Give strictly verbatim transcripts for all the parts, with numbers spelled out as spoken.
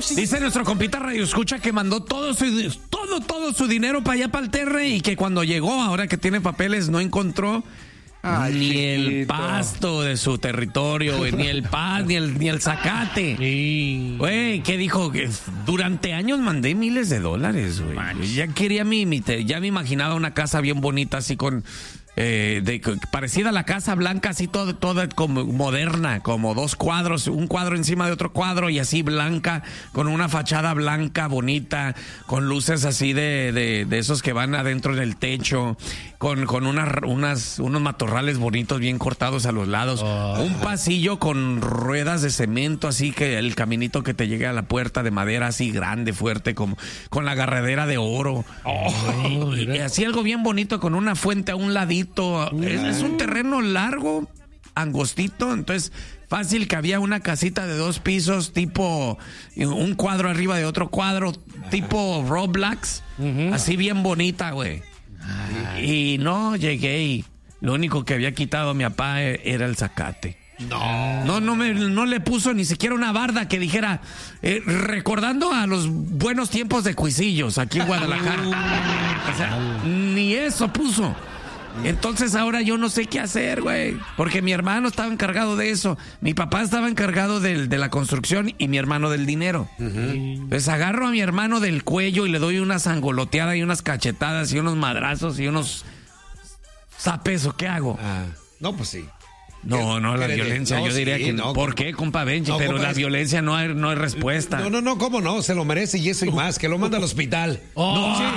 Dice nuestro compita Radio Escucha que mandó todo su, todo, todo su dinero para allá, para el Terre, y que cuando llegó, ahora que tiene papeles, no encontró Ay, ni chiquito. el pasto de su territorio, güey, ni el paz, ni el, ni el zacate. Güey, ¿qué dijo? Que durante años mandé miles de dólares, güey. Ya quería mi, mi, ya me imaginaba una casa bien bonita, así con... Eh, de, parecida a la Casa Blanca, así toda todo como moderna, como dos cuadros, un cuadro encima de otro cuadro y así blanca, con una fachada blanca bonita, con luces así de, de, de esos que van adentro en el techo, con, con unas, unas, unos matorrales bonitos bien cortados a los lados, oh. un pasillo con ruedas de cemento, así que el caminito que te llegue a la puerta de madera así grande, fuerte, como con la agarradera de oro, oh, y, y así algo bien bonito con una fuente a un ladito. Es, es un terreno largo, angostito, entonces fácil que había una casita de dos pisos, tipo un cuadro arriba de otro cuadro, tipo Roblox, uh-huh. así bien bonita, güey. Y, y no llegué y lo único que había quitado a mi papá era el zacate. No. No, no, me, no le puso ni siquiera una barda que dijera, eh, recordando a los buenos tiempos de Cuisillos aquí en Guadalajara. O sea, ni eso puso. Entonces ahora yo no sé qué hacer, güey, porque mi hermano estaba encargado de eso, mi papá estaba encargado de, de la construcción y mi hermano del dinero. Uh-huh. Pues agarro a mi hermano del cuello y le doy una sangoloteada y unas cachetadas y unos madrazos y unos zapes, ¿o qué hago? Ah, no, pues sí. No, no, la violencia, no, yo diría sí, que no. ¿Por qué, compa Benji? No, pero compa, la es... violencia no hay, no hay respuesta. No, no, no, ¿cómo no? Se lo merece y eso y más, que lo manda al hospital. Oh, no, sí.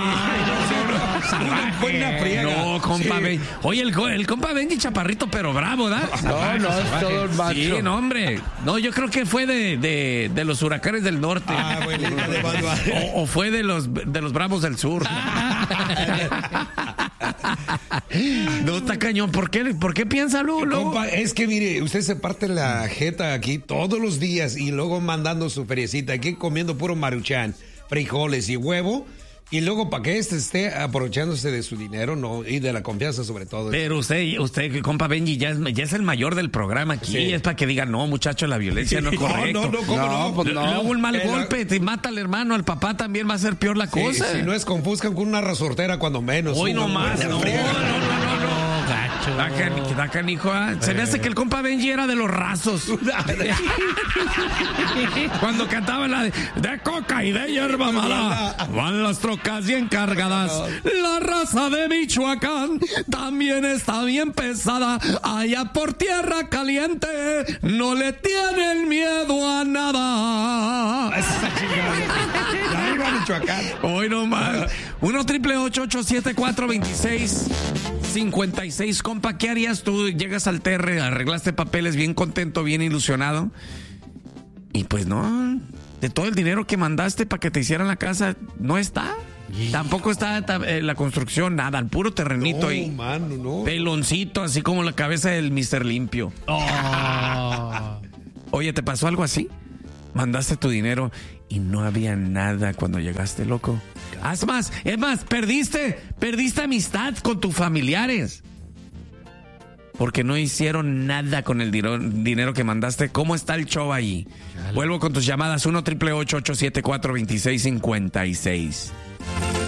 Una buena friega. No, compa sí. Benji. Oye, el, el compa Benji chaparrito, pero bravo, ¿da? No, no, es todo el macho. Sí, no, hombre. No, yo creo que fue de, de, de los huracanes del norte. Ah, bueno, o, o fue de los, de los bravos del sur. No, está cañón. ¿Por qué, ¿Por qué piensa Lulo? Compa, es que mire, usted se parte la jeta aquí todos los días y luego mandando su feriecita aquí comiendo puro maruchan, frijoles y huevo. Y luego para que este esté aprovechándose de su dinero, no, y de la confianza sobre todo. Pero usted, usted, compa Benji, ya es, ya es el mayor del programa aquí. Sí. Es para que diga, no, muchacho, la violencia sí. no es correcto. No, no, no, ¿cómo no? no? Pues no. Luego un mal Pero... golpe, te mata al hermano, al papá también va a ser peor la sí, cosa. Si no es confuscan con una resortera cuando menos. Hoy no más, no, no, no, no, no. Gacho. Da, da canijo, ¿eh? Se me hace que el compa Benji era de los rasos. Cuando cantaba la de, de coca y de hierba mala, van las trocas bien cargadas. La raza de Michoacán también está bien pesada. Allá por tierra caliente no le tienen miedo a nada. Hoy no más. uno triple ocho ocho siete cuatro veintiséis cincuenta y seis. Compa, ¿qué harías tú? Llegas al Terre, arreglaste papeles bien contento, bien ilusionado. Y pues no, de todo el dinero que mandaste para que te hicieran la casa, no está. Yeah. Tampoco está eh, la construcción, nada, el puro terrenito ahí. No, mano, no. Peloncito, así como la cabeza del mister Limpio. Oh. Oye, ¿te pasó algo así? Mandaste tu dinero y no había nada cuando llegaste, loco. Es más, es más, perdiste, perdiste amistad con tus familiares. Porque no hicieron nada con el dinero que mandaste. ¿Cómo está el show ahí? Vuelvo con tus llamadas uno triple ocho ocho siete cuatro veintiséis cincuenta y seis.